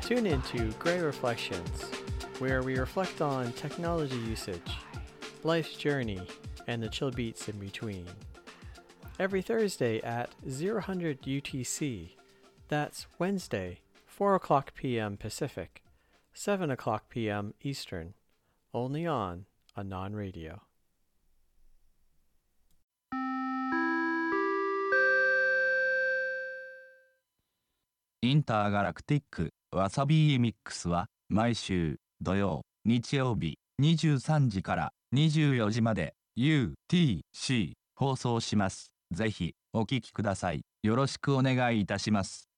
Tune in to Grey Reflections, where we reflect on technology usage, life's journey, and the chill beats in between. Every Thursday at 0000 UTC. That's Wednesday, 4 o'clock p.m. Pacific, 7 o'clock p.m. Eastern. Only on Anon Radio. インターガラクティックわさびミックスは毎週土曜、日曜日23時から24時まで UTC 放送します。ぜひお聞きください。よろしくお願いいたします。